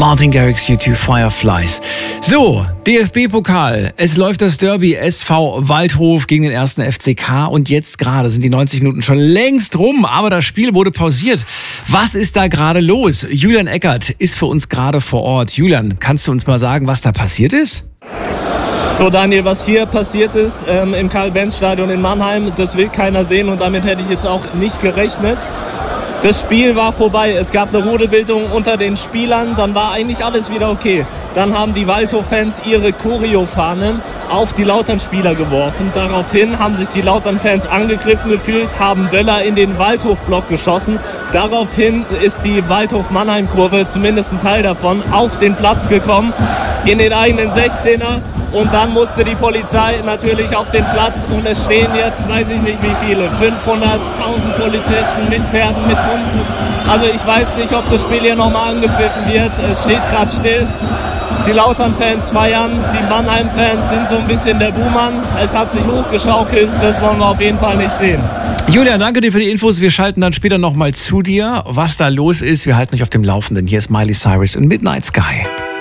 Martin Garrix, U2 Fireflies. So, DFB-Pokal. Es läuft das Derby SV Waldhof gegen den 1. FCK. Und jetzt gerade sind die 90 Minuten schon längst rum, aber das Spiel wurde pausiert. Was ist da gerade los? Julian Eckert ist für uns gerade vor Ort. Julian, kannst du uns mal sagen, was da passiert ist? So Daniel, was hier passiert ist im Karl-Benz-Stadion in Mannheim, das will keiner sehen und damit hätte ich jetzt auch nicht gerechnet. Das Spiel war vorbei, es gab eine Rudelbildung unter den Spielern, dann war eigentlich alles wieder okay. Dann haben die Waldhof-Fans ihre Choreo-Fahnen auf die Lautern-Spieler geworfen. Daraufhin haben sich die Lautern-Fans angegriffen gefühlt, haben Böller in den Waldhof-Block geschossen. Daraufhin ist die Waldhof-Mannheim-Kurve, zumindest ein Teil davon, auf den Platz gekommen, in den eigenen 16er. Und dann musste die Polizei natürlich auf den Platz und es stehen jetzt, weiß ich nicht wie viele, 500.000 Polizisten mit Pferden, mit Hunden. Also ich weiß nicht, ob das Spiel hier nochmal angepfiffen wird. Es steht gerade still. Die Lautern-Fans feiern, die Mannheim-Fans sind so ein bisschen der Buhmann. Es hat sich hochgeschaukelt, das wollen wir auf jeden Fall nicht sehen. Julian, danke dir für die Infos. Wir schalten dann später nochmal zu dir, was da los ist. Wir halten euch auf dem Laufenden. Hier ist Miley Cyrus in Midnight Sky.